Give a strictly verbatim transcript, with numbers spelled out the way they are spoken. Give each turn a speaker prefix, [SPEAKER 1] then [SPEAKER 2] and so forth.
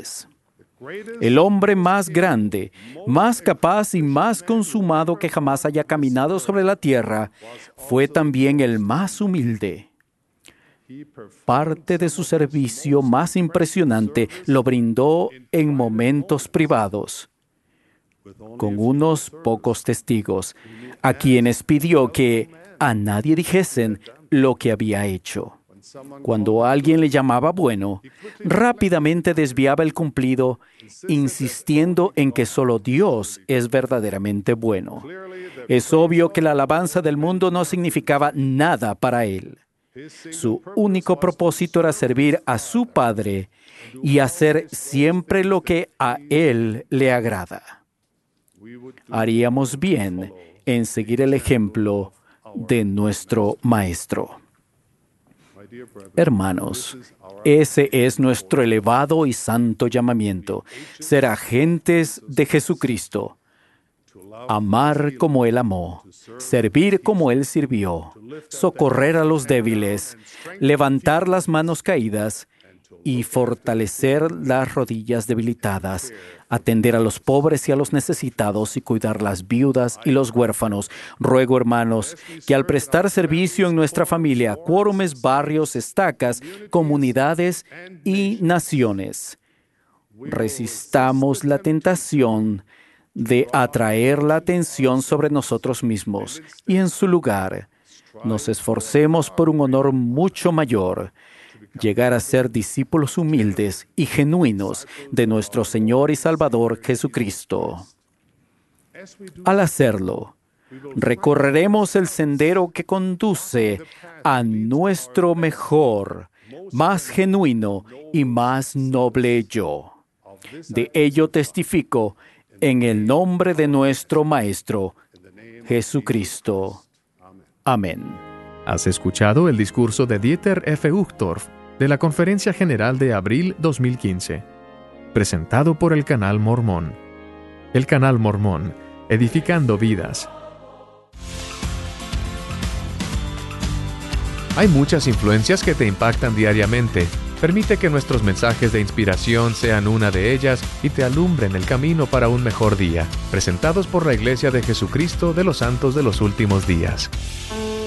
[SPEAKER 1] humildes. El hombre más grande, más capaz y más consumado que jamás haya caminado sobre la tierra, fue también el más humilde. Parte de su servicio más impresionante lo brindó en momentos privados, con unos pocos testigos, a quienes pidió que a nadie dijesen lo que había hecho. Cuando alguien le llamaba bueno, rápidamente desviaba el cumplido, insistiendo en que solo Dios es verdaderamente bueno. Es obvio que la alabanza del mundo no significaba nada para él. Su único propósito era servir a su Padre y hacer siempre lo que a Él le agrada. Haríamos bien en seguir el ejemplo de nuestro Maestro. Hermanos, ese es nuestro elevado y santo llamamiento, ser agentes de Jesucristo, amar como Él amó, servir como Él sirvió, socorrer a los débiles, levantar las manos caídas y fortalecer las rodillas debilitadas, atender a los pobres y a los necesitados y cuidar las viudas y los huérfanos. Ruego, hermanos, que al prestar servicio en nuestra familia, cuórumes, barrios, estacas, comunidades y naciones, resistamos la tentación de atraer la atención sobre nosotros mismos y en su lugar nos esforcemos por un honor mucho mayor, llegar a ser discípulos humildes y genuinos de nuestro Señor y Salvador Jesucristo. Al hacerlo, recorreremos el sendero que conduce a nuestro mejor, más genuino y más noble yo. De ello testifico en el nombre de nuestro Maestro, Jesucristo. Amén.
[SPEAKER 2] Has escuchado el discurso de Dieter F. Uchtdorf de la Conferencia General de abril dos mil quince, presentado por el Canal Mormón. El Canal Mormón, edificando vidas. Hay muchas influencias que te impactan diariamente. Permite que nuestros mensajes de inspiración sean una de ellas y te alumbren el camino para un mejor día. Presentados por la Iglesia de Jesucristo de los Santos de los Últimos Días.